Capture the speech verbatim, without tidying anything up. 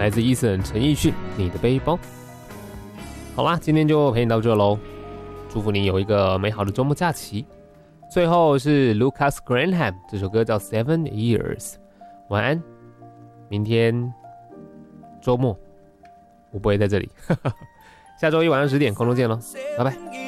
来自 Eason 陈奕迅，你的背包。好啦，今天就陪你到这咯，祝福你有一个美好的周末假期。最后是 Lucas Graham， 这首歌叫 Seven Years。 晚安，明天周末我不会在这里下周一晚上十点空中见咯，拜拜。